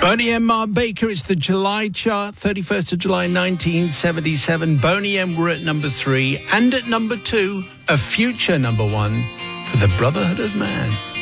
Boney M. Mark Baker, it's the July chart, 31st of July 1977. Boney M were at number 3, and at number 2, a future number 1 for the Brotherhood of Man.